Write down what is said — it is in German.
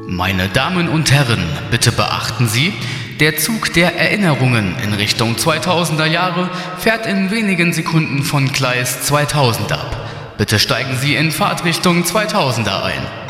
Meine Damen und Herren, bitte beachten Sie, der Zug der Erinnerungen in Richtung 2000er Jahre fährt in wenigen Sekunden von Gleis 2000 ab. Bitte steigen Sie in Fahrtrichtung 2000er ein.